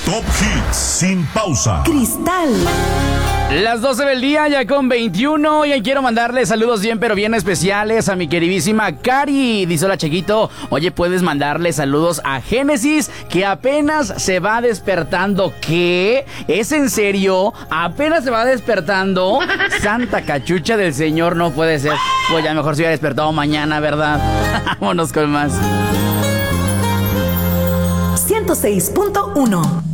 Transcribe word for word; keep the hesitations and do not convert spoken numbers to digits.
Top Hits sin pausa. Cristal. Las doce del día, ya con veintiuno. Y quiero mandarle saludos bien, pero bien especiales a mi queridísima Cari. Dice: hola, Chequito. Oye, ¿puedes mandarle saludos a Génesis, que apenas se va despertando? ¿Qué? ¿Es en serio? ¿Apenas se va despertando? Santa cachucha del señor, no puede ser. Pues ya mejor se hubiera despertado mañana, ¿verdad? Vámonos con más. ciento seis punto uno